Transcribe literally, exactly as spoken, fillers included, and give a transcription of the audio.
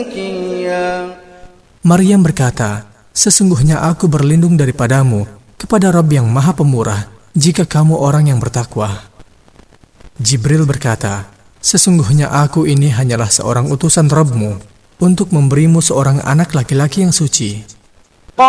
Maryam berkata, sesungguhnya aku berlindung daripadamu kepada Rabb yang Maha Pemurah jika kamu orang yang bertakwa. Jibril berkata, sesungguhnya aku ini hanyalah seorang utusan Rabbmu untuk memberimu seorang anak laki-laki yang suci.